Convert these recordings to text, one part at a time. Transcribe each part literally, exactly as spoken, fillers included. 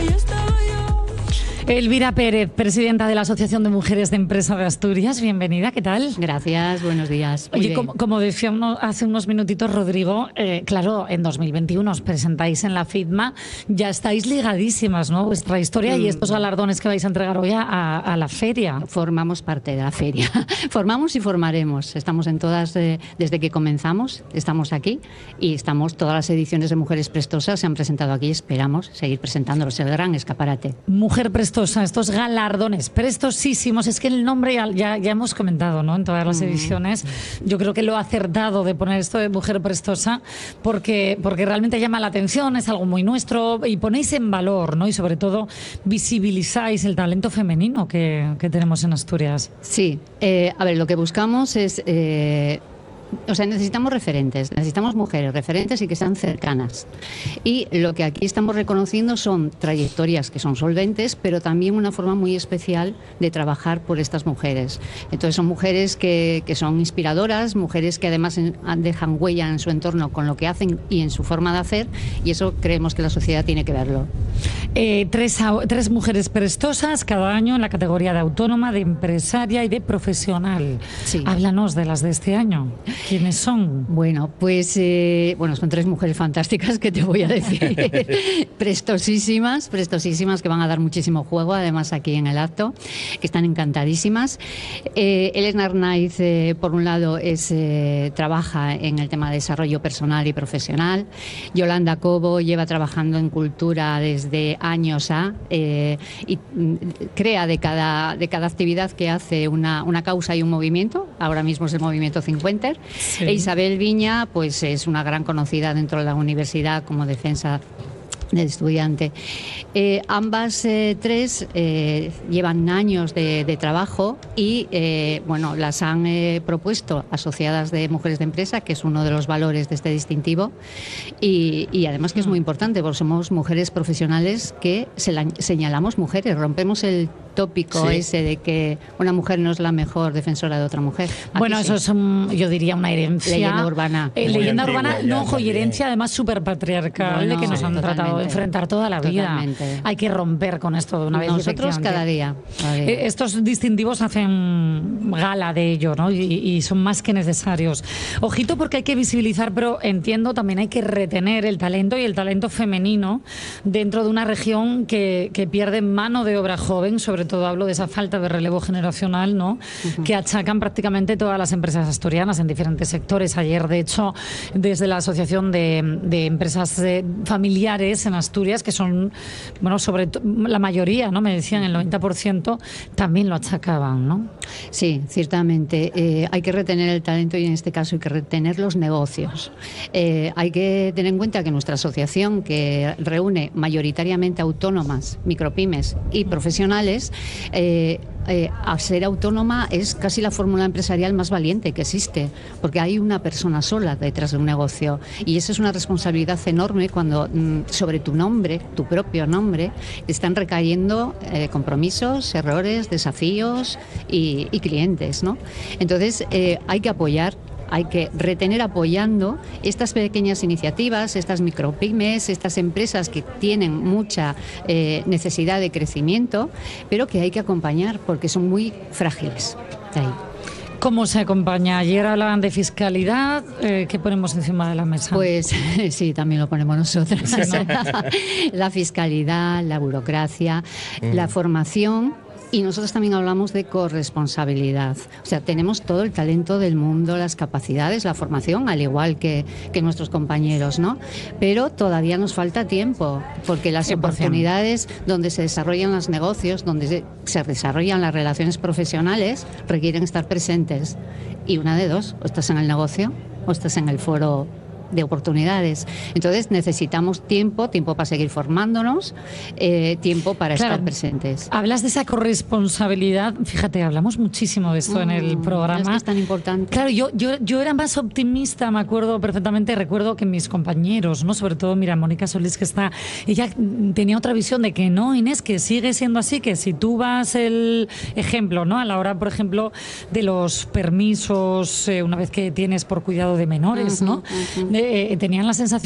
ahí estaba yo. Elvira Pérez, presidenta de la Asociación de Mujeres de Empresa de Asturias, bienvenida, ¿qué tal? Gracias, buenos días. Muy Oye, bien. como, como decía uno, hace unos minutitos Rodrigo, eh, claro, en dos mil veintiuno os presentáis en la FITMA, ya estáis ligadísimas, ¿no? Vuestra historia mm. y estos galardones que vais a entregar hoy a, a la feria. Formamos parte de la feria. Formamos y formaremos. Estamos en todas, eh, desde que comenzamos, estamos aquí y estamos, todas las ediciones de Mujeres Prestosas se han presentado aquí y esperamos seguir presentándolos, el gran escaparate. Mujer Prestosa. Estos galardones prestosísimos, es que el nombre ya, ya, ya hemos comentado, ¿no? En todas las ediciones, yo creo que lo ha acertado de poner esto de Mujer Prestosa porque, porque realmente llama la atención, es algo muy nuestro y ponéis en valor, ¿no? Y sobre todo visibilizáis el talento femenino que, que tenemos en Asturias. Sí, eh, a ver, lo que buscamos es... Eh, O sea, necesitamos referentes, necesitamos mujeres referentes y que sean cercanas. Y lo que aquí estamos reconociendo son trayectorias que son solventes, pero también una forma muy especial de trabajar por estas mujeres. Entonces son mujeres que, que son inspiradoras, mujeres que además en, dejan huella en su entorno con lo que hacen y en su forma de hacer, y eso creemos que la sociedad tiene que verlo. Eh, tres, tres mujeres prestosas cada año en la categoría de autónoma, de empresaria y de profesional. Sí. Háblanos de las de este año. ¿Quiénes son? Bueno, pues eh, bueno, son tres mujeres fantásticas que te voy a decir. prestosísimas, prestosísimas, que van a dar muchísimo juego, además aquí en el acto, que están encantadísimas. Eh, Elena Arnaiz, eh, por un lado, es eh, trabaja en el tema de desarrollo personal y profesional. Yolanda Cobo lleva trabajando en cultura desde años a eh, y mm, crea de cada, de cada actividad que hace una, una causa y un movimiento. Ahora mismo es el movimiento cincuenta. Sí. E Isabel Viña, pues es una gran conocida dentro de la universidad como defensa del estudiante. Eh, ambas eh, tres eh, llevan años de, de trabajo y eh, bueno, las han eh, propuesto asociadas de mujeres de empresa, que es uno de los valores de este distintivo, y, y además que es muy importante porque somos mujeres profesionales que se la, señalamos mujeres, rompemos el tópico sí. ese de que una mujer no es la mejor defensora de otra mujer. Aquí bueno, sí. eso es, un, yo diría, una herencia. Leyenda urbana. Eh, leyenda antigua, urbana, ya, no, ojo, y también. herencia además súper patriarcal, Bueno, de que nos sí, han totalmente. tratado de enfrentar toda la vida. Totalmente. Hay que romper con esto de una vez. Nosotros cada día, cada día. Eh, estos distintivos hacen gala de ello, ¿no? Y, y son más que necesarios. Ojito, porque hay que visibilizar, pero entiendo también hay que retener el talento y el talento femenino dentro de una región que, que pierde mano de obra joven, sobre todo hablo de esa falta de relevo generacional, ¿no? Uh-huh. Que achacan prácticamente todas las empresas asturianas en diferentes sectores. Ayer, de hecho, desde la Asociación de, de Empresas eh, Familiares en Asturias, que son, bueno, sobre to- la mayoría, ¿no? Me decían el noventa por ciento, también lo achacaban, ¿no? Sí, ciertamente. Eh, hay que retener el talento y en este caso hay que retener los negocios. Eh, hay que tener en cuenta que nuestra asociación, que reúne mayoritariamente autónomas, micropymes y profesionales, eh, Eh, al ser autónoma es casi la fórmula empresarial más valiente que existe, porque hay una persona sola detrás de un negocio y eso es una responsabilidad enorme cuando mm, sobre tu nombre, tu propio nombre, están recayendo eh, compromisos, errores, desafíos y, y clientes, ¿no? Entonces eh, hay que apoyar. Hay que retener apoyando estas pequeñas iniciativas, estas micropymes, estas empresas que tienen mucha eh, necesidad de crecimiento, pero que hay que acompañar porque son muy frágiles. Ahí. ¿Cómo se acompaña? Ayer hablaban de fiscalidad, eh, ¿qué ponemos encima de la mesa? Pues sí, también lo ponemos nosotros. Sí, ¿no? La fiscalidad, la burocracia, mm. la formación. Y nosotros también hablamos de corresponsabilidad. O sea, tenemos todo el talento del mundo, las capacidades, la formación, al igual que, que nuestros compañeros, ¿no? Pero todavía nos falta tiempo, porque las cien por ciento. Oportunidades donde se desarrollan los negocios, donde se, se desarrollan las relaciones profesionales, requieren estar presentes. Y una de dos, o estás en el negocio o estás en el foro de oportunidades. Entonces necesitamos tiempo, tiempo para seguir formándonos, eh, tiempo para claro, estar presentes. Hablas de esa corresponsabilidad, fíjate, hablamos muchísimo de esto mm, en el programa. Es que es tan importante. Claro, yo, yo, yo era más optimista, me acuerdo perfectamente, recuerdo que mis compañeros, ¿no? Sobre todo, mira, Mónica Solís, que está, ella tenía otra visión de que no, Inés, que sigue siendo así, que si tú vas el ejemplo, ¿no? A la hora, por ejemplo, de los permisos, eh, una vez que tienes por cuidado de menores, uh-huh, ¿no? Uh-huh. Eh, tenían la sensación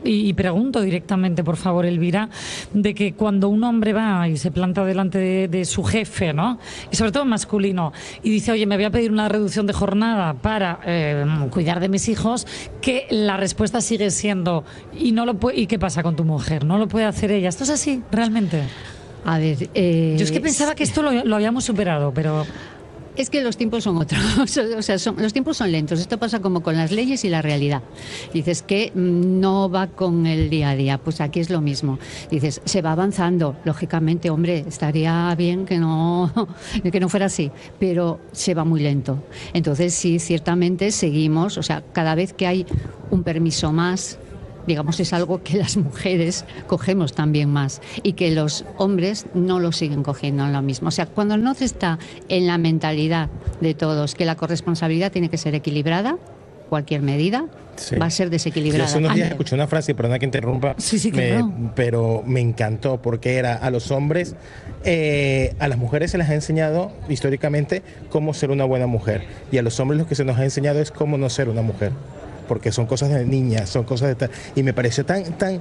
y, y pregunto directamente, por favor, Elvira, de que cuando un hombre va y se planta delante de, de su jefe, ¿no? Y sobre todo masculino, y dice, oye, me voy a pedir una reducción de jornada para eh, cuidar de mis hijos, que la respuesta sigue siendo, ¿y no lo puede, y qué pasa con tu mujer? ¿No lo puede hacer ella? ¿Esto es así, realmente? A ver, eh, yo es que pensaba que esto lo, lo habíamos superado, pero... Es que los tiempos son otros, o sea, son, los tiempos son lentos. Esto pasa como con las leyes y la realidad. Dices que no va con el día a día, pues aquí es lo mismo. Dices, se va avanzando, lógicamente, hombre, estaría bien que no, que no fuera así, pero se va muy lento. Entonces sí, ciertamente seguimos, o sea, cada vez que hay un permiso más, digamos, es algo que las mujeres cogemos también más y que los hombres no lo siguen cogiendo en lo mismo. O sea, cuando no se está en la mentalidad de todos que la corresponsabilidad tiene que ser equilibrada, cualquier medida sí. va a ser desequilibrada. Yo hace unos días escuché una frase, perdona que interrumpa, sí, sí, me, claro. pero me encantó porque era a los hombres, eh, a las mujeres se les ha enseñado históricamente cómo ser una buena mujer y a los hombres lo que se nos ha enseñado es cómo no ser una mujer. Porque son cosas de niñas, son cosas de... Y me pareció tan tan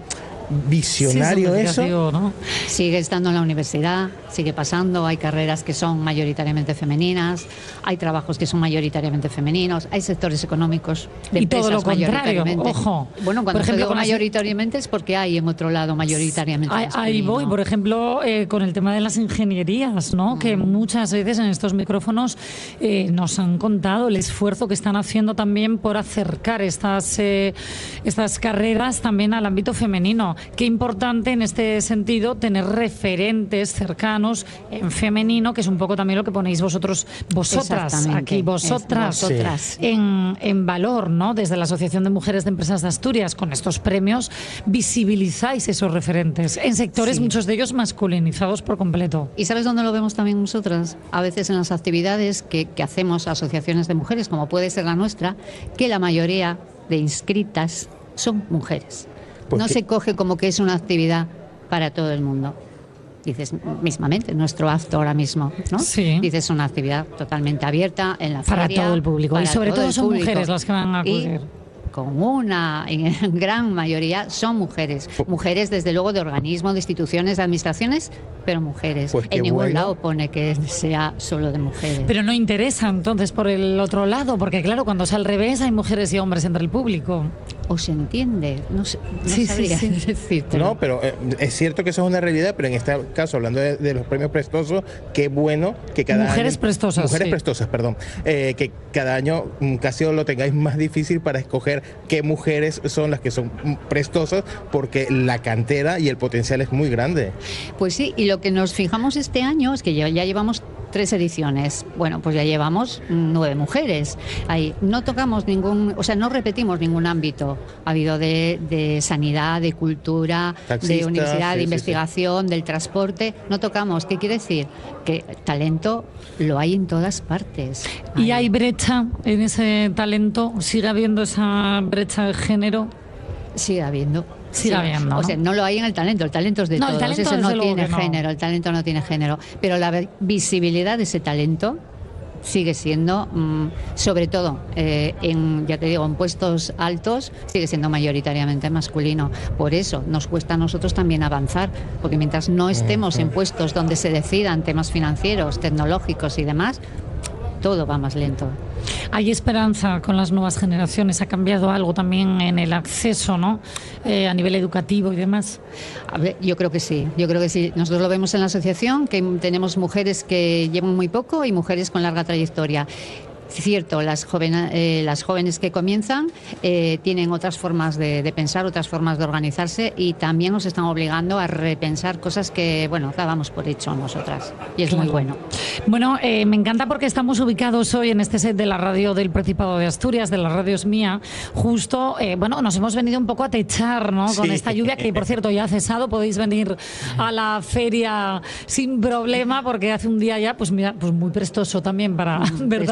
visionario sí, eso. ¿no? Sigue estando en la universidad, sigue pasando, hay carreras que son mayoritariamente femeninas, hay trabajos que son mayoritariamente femeninos, hay sectores económicos de y empresas todo lo contrario, ojo. Bueno, cuando por ejemplo, digo mayoritariamente es porque hay en otro lado mayoritariamente ahí, ahí voy, por ejemplo, eh, con el tema de las ingenierías, ¿no? Mm. Que muchas veces en estos micrófonos eh, nos han contado el esfuerzo que están haciendo también por acercar estas, eh, estas carreras también al ámbito femenino. Qué importante en este sentido tener referentes cercanos en femenino, que es un poco también lo que ponéis vosotros, vosotras, aquí, vosotras, es, vosotras. Sí. en, en valor, ¿no? Desde la Asociación de Mujeres de Empresas de Asturias, con estos premios, visibilizáis esos referentes en sectores, sí. muchos de ellos masculinizados por completo. ¿Y sabes dónde lo vemos también nosotras? A veces en las actividades que, que hacemos asociaciones de mujeres, como puede ser la nuestra, que la mayoría de inscritas son mujeres. No se coge como que es una actividad para todo el mundo. Dices, mismamente, nuestro acto ahora mismo, ¿no? Sí. Dices, una actividad totalmente abierta en la para feria. Para todo el público. Y sobre todo, todo son público. mujeres las que van a acudir. Y con una en gran mayoría son mujeres. Mujeres, desde luego, de organismos, de instituciones, de administraciones, pero mujeres. Pues en ningún bueno. lado pone que sea solo de mujeres. Pero no interesa, entonces, por el otro lado, porque, claro, cuando es al revés, hay mujeres y hombres entre el público. ¿O se entiende? No, sé, no sí, sabría sí, sí. decirte. No, pero eh, es cierto que eso es una realidad, pero en este caso, hablando de, de los premios prestosos, qué bueno que cada mujeres año... prestosas. Mujeres sí. prestosas, perdón. Eh, que cada año casi lo tengáis más difícil para escoger qué mujeres son las que son prestosas, porque la cantera y el potencial es muy grande. Pues sí, y lo que nos fijamos este año es que ya, ya llevamos tres ediciones. Bueno, pues ya llevamos nueve mujeres. Ahí no tocamos ningún, o sea, no repetimos ningún ámbito. Ha habido de, de sanidad, de cultura, Taxista, de universidad, sí, de investigación, sí, sí. del transporte. No tocamos. ¿Qué quiere decir? Que talento lo hay en todas partes. ¿Y hay brecha en ese talento? ¿Sigue habiendo esa brecha de género? Sigue habiendo. Sigue sí, habiendo, ¿no? O sea, no lo hay en el talento, el talento es de no, todos, el talento, eso no tiene no. género, el talento no tiene género, pero la visibilidad de ese talento sigue siendo, mmm, sobre todo, eh, en, ya te digo, en puestos altos, sigue siendo mayoritariamente masculino. Por eso nos cuesta a nosotros también avanzar, porque mientras no estemos en puestos donde se decidan temas financieros, tecnológicos y demás, todo va más lento. Hay esperanza con las nuevas generaciones. Ha cambiado algo también en el acceso, ¿no? Eh, a nivel educativo y demás. A ver, yo creo que sí. Yo creo que sí. Nosotros lo vemos en la asociación, que tenemos mujeres que llevan muy poco y mujeres con larga trayectoria. Cierto, las, joven, eh, las jóvenes que comienzan eh, tienen otras formas de, de pensar, otras formas de organizarse y también nos están obligando a repensar cosas que, bueno, dábamos por hecho nosotras. Y es claro. muy bueno. Bueno, eh, me encanta porque estamos ubicados hoy en este set de la radio del Principado de Asturias, de la radio es mía. Justo, eh, bueno, nos hemos venido un poco a techar, ¿no? Con sí. esta lluvia que, por cierto, ya ha cesado. Podéis venir a la feria sin problema porque hace un día ya, pues mira, pues muy prestoso también para, ¿verdad? Prestoso y asturiano.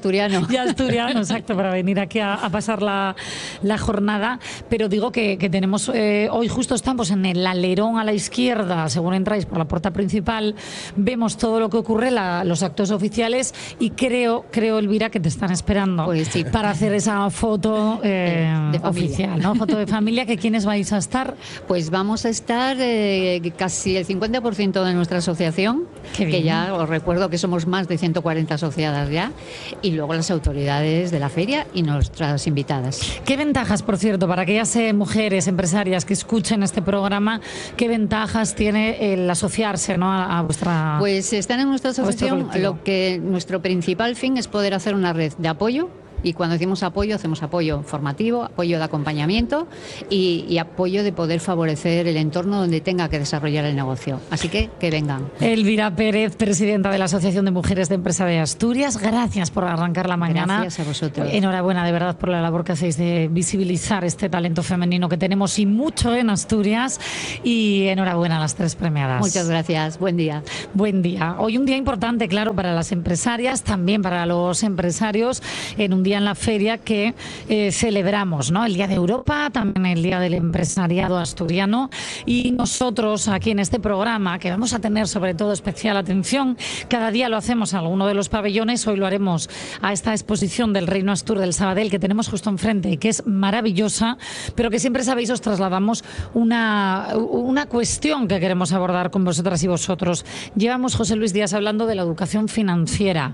asturiano. Y asturiano, exacto, para venir aquí a, a pasar la, la jornada. Pero digo que, que tenemos, eh, hoy justo estamos en el alerón a la izquierda, según entráis por la puerta principal, vemos todo lo que ocurre, la, los actos oficiales, y creo, creo, Elvira, que te están esperando pues sí. para hacer esa foto eh, de oficial, ¿no? Foto de familia, que ¿quiénes vais a estar? Pues vamos a estar eh, casi el cincuenta por ciento de nuestra asociación, que ya os recuerdo que somos más de ciento cuarenta asociadas ya, y luego las autoridades de la feria y nuestras invitadas. ¿Qué ventajas, por cierto, para aquellas eh, mujeres empresarias que escuchen este programa, qué ventajas tiene el asociarse, ¿no?, a, a vuestra... Pues están en nuestra asociación, lo que nuestro principal fin es poder hacer una red de apoyo. Y cuando decimos apoyo, hacemos apoyo formativo, apoyo de acompañamiento y, y apoyo de poder favorecer el entorno donde tenga que desarrollar el negocio. Así que, que vengan. Elvira Pérez, presidenta de la Asociación de Mujeres de Empresa de Asturias, gracias por arrancar la mañana. Gracias a vosotros. Enhorabuena, de verdad, por la labor que hacéis de visibilizar este talento femenino que tenemos, y mucho en Asturias. Y enhorabuena a las tres premiadas. Muchas gracias. Buen día. Buen día. Hoy un día importante, claro, para las empresarias, también para los empresarios, en un día en la feria que eh, celebramos, ¿no? El Día de Europa, también el Día del Empresariado Asturiano, y nosotros aquí en este programa, que vamos a tener sobre todo especial atención, cada día lo hacemos en alguno de los pabellones, hoy lo haremos a esta exposición del Reino Astur del Sabadell que tenemos justo enfrente y que es maravillosa, pero que siempre sabéis os trasladamos una, una cuestión que queremos abordar con vosotras y vosotros. Llevamos, José Luis Díaz, hablando de la educación financiera.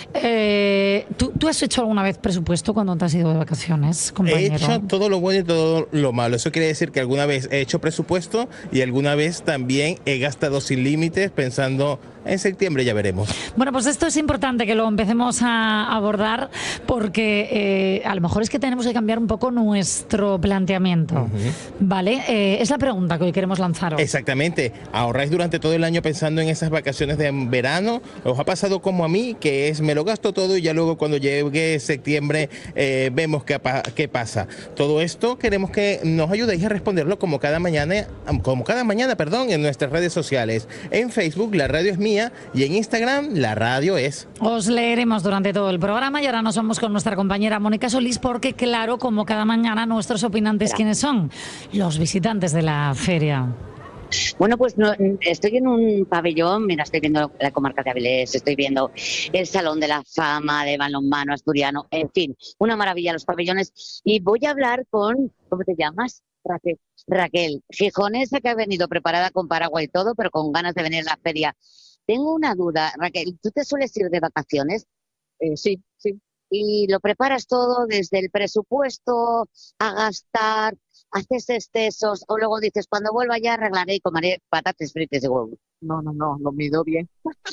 Eh, ¿tú, ¿Tú has hecho alguna vez presupuesto cuando te has ido de vacaciones, compañero? He hecho todo lo bueno y todo lo malo. Eso quiere decir que alguna vez he hecho presupuesto y alguna vez también he gastado sin límites pensando en septiembre ya veremos. Bueno, pues esto es importante que lo empecemos a abordar porque eh, a lo mejor es que tenemos que cambiar un poco nuestro planteamiento. Uh-huh. ¿Vale? Eh, es la pregunta que hoy queremos lanzaros. Exactamente. ¿Ahorráis durante todo el año pensando en esas vacaciones de verano? ¿Os ha pasado como a mí, que es me lo gasto todo y ya luego cuando llegue septiembre eh, vemos qué, qué pasa? Todo esto queremos que nos ayudéis a responderlo como cada mañana, como cada mañana, perdón, en nuestras redes sociales. En Facebook, La Radio es Mía, y en Instagram, La Radio es. Os leeremos durante todo el programa y ahora nos vamos con nuestra compañera Mónica Solís porque, claro, como cada mañana, nuestros opinantes, ¿quiénes son? Los visitantes de la feria. Bueno, pues no, estoy en un pabellón, mira, estoy viendo la comarca de Avilés, estoy viendo el Salón de la Fama de balonmano asturiano, en fin, una maravilla los pabellones. Y voy a hablar con, ¿cómo te llamas? Raquel. Raquel, gijonesa, que ha venido preparada con paraguas y todo, pero con ganas de venir a la feria. Tengo una duda, Raquel, ¿tú te sueles ir de vacaciones? Eh, sí, sí. Y lo preparas todo desde el presupuesto a gastar, haces excesos, o luego dices, cuando vuelva ya arreglaré y comeré patatas fritas y huevos. No, no, no, lo mido bien.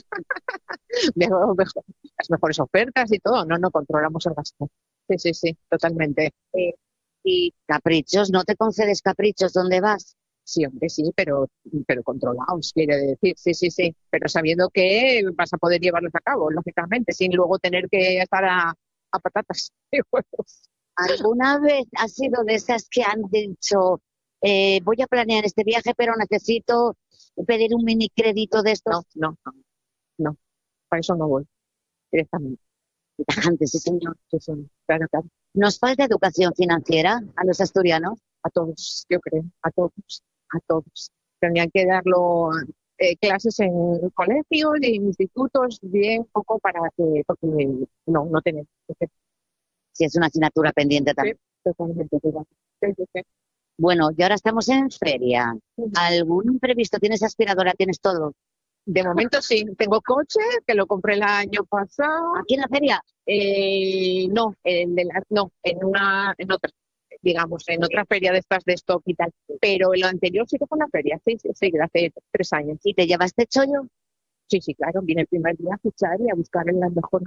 mejor, mejor, las mejores ofertas y todo. No, no, controlamos el gasto. Sí, sí, sí, totalmente. Eh, ¿Y caprichos? ¿No te concedes caprichos donde vas? Sí, hombre, sí, pero, pero controlados, quiere decir, sí, sí, sí, pero sabiendo que vas a poder llevarlos a cabo, lógicamente, sin luego tener que estar a, a patatas y huevos. ¿Alguna vez has sido de esas que han dicho, eh, voy a planear este viaje, pero necesito pedir un mini crédito de esto? No, no, no, no, para eso no voy, directamente. Antes, sí, señor. Sí, sí, claro, claro. ¿Nos falta educación financiera a los asturianos? A todos, yo creo, a todos. a todos. Tendrían que darlo eh, clases en colegios y en institutos bien poco para que, porque no, no tenemos. Sí, es una asignatura pendiente también. Sí, totalmente. Sí, sí, sí. Bueno, y ahora estamos en feria. ¿Algún imprevisto? ¿Tienes aspiradora? ¿Tienes todo? De momento sí. Tengo coche, que lo compré el año pasado. ¿Aquí en la feria? Eh, no, en de la, no, en una, en otra. digamos, en otra feria de estas de stock y tal. Pero lo anterior sí que fue una feria, sí, sí, sí, hace tres años. ¿Y te llevaste chollo? Sí, sí, claro, vine el primer día a fichar y a buscar en las mejores.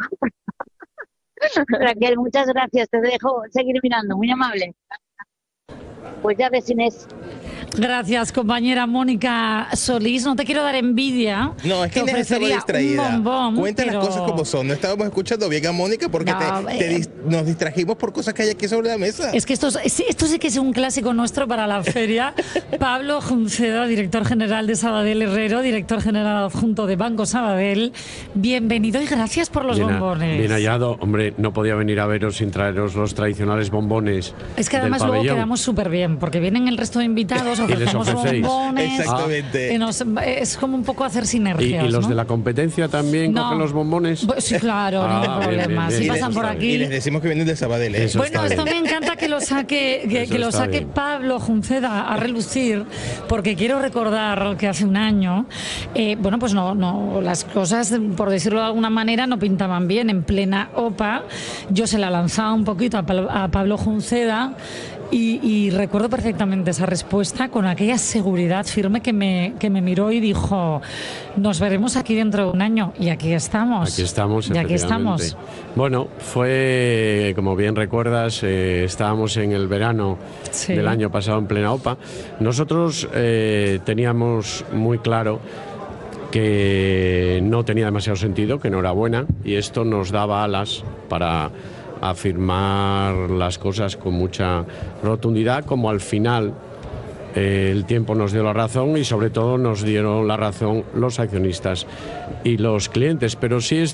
Raquel, muchas gracias, te dejo seguir mirando, muy amable. Pues ya ves, Inés. Gracias, compañera Mónica Solís. No te quiero dar envidia. No, es que Inés estaba distraída. Un bombón, Cuenta pero... las cosas como son. No estábamos escuchando bien a Mónica porque No, te, te eh... dis nos distrajimos por cosas que hay aquí sobre la mesa. Es que esto, es, esto sí que es un clásico nuestro para la feria. Pablo Junceda, director general de Sabadell Herrero, director general adjunto de Banco Sabadell. Bienvenido y gracias por los bien bombones. A, bien hallado. Hombre, no podía venir a veros sin traeros los tradicionales bombones. Es que además luego quedamos súper bien, porque vienen el resto de invitados, ofrecemos bombones. Exactamente. Ah, nos, es como un poco hacer sinergias. ¿Y, y los ¿no? de la competencia también no. cogen los bombones? Sí, claro, ah, ningún problema. Si pasan por aquí. Y les decimos que vienen de Sabadell. ¿eh? Bueno, esto me encanta que lo saque, que, que lo saque bien. Pablo Junceda a relucir, porque quiero recordar que hace un año, eh, bueno, pues no, no, las cosas, por decirlo de alguna manera, no pintaban bien. En plena OPA, yo se la lanzaba un poquito a, a Pablo Junceda. Y, y recuerdo perfectamente esa respuesta con aquella seguridad firme que me, que me miró y dijo: nos veremos aquí dentro de un año. Y aquí estamos. Aquí estamos, y aquí estamos. Bueno, fue, como bien recuerdas, eh, estábamos en el verano sí. del año pasado en plena OPA. Nosotros eh, teníamos muy claro que no tenía demasiado sentido, que no era buena, y esto nos daba alas para afirmar las cosas con mucha rotundidad, como al final eh, el tiempo nos dio la razón y sobre todo nos dieron la razón los accionistas y los clientes. Pero sí es